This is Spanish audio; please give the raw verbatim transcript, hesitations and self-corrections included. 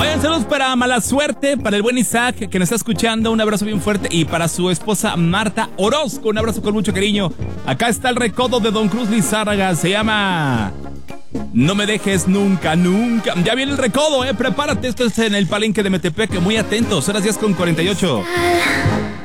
Oigan, saludos para Mala Suerte, para el buen Isaac que nos está escuchando, un abrazo bien fuerte, y para su esposa Marta Orozco, un abrazo con mucho cariño. Acá está el recodo de Don Cruz Lizárraga, se llama No me dejes nunca, nunca. Ya viene el recodo, eh, prepárate, esto es en el Palenque de Metepec, muy atentos, son las diez con cuarenta y ocho.